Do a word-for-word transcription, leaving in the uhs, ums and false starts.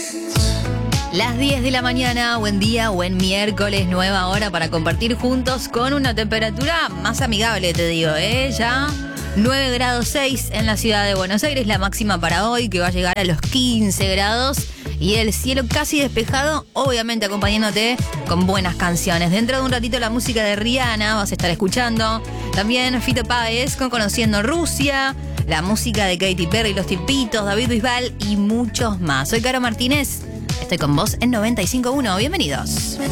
Las diez de la mañana, buen día, buen miércoles, nueva hora para compartir juntos con una temperatura más amigable, te digo, ¿eh? Ya nueve grados seis en la ciudad de Buenos Aires, la máxima para hoy, que va a llegar a los quince grados. Y el cielo casi despejado, obviamente acompañándote con buenas canciones. Dentro de un ratito la música de Rihanna vas a estar escuchando. También Fito Páez con Conociendo Rusia, la música de Katy Perry, Los Tipitos, David Bisbal y muchos más. Soy Caro Martínez, estoy con vos en noventa y cinco punto uno. Bienvenidos.